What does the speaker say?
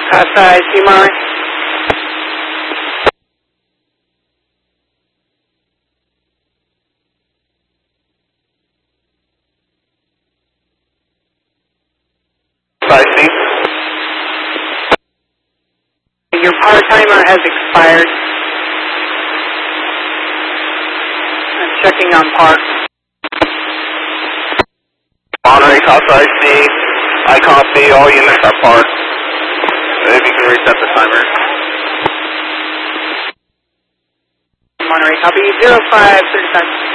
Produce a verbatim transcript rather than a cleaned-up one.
Casa C Monterey. five C. Your power timer has expired. I'm checking on park. Monterey, Casa C. I copy. All units are parked. If you can reset the timer. Monterey, copy zero five thirty-five.